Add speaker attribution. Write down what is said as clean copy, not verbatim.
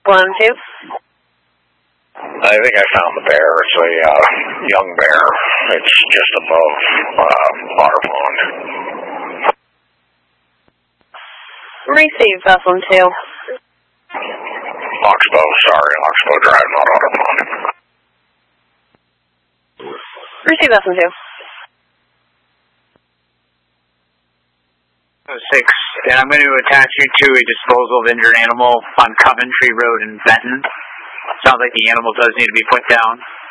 Speaker 1: 1-2.
Speaker 2: I think I found the bear. It's a young bear. It's just above Otter Pond.
Speaker 1: Receive, Vessel 2.
Speaker 2: Oxbow, sorry. Oxbow Drive, not Otter Pond.
Speaker 1: Receive, Vessel 2.
Speaker 3: 6, and I'm going to attach you to a disposal of injured animal on Coventry Road in Benton. Sounds like the animal does need to be put down.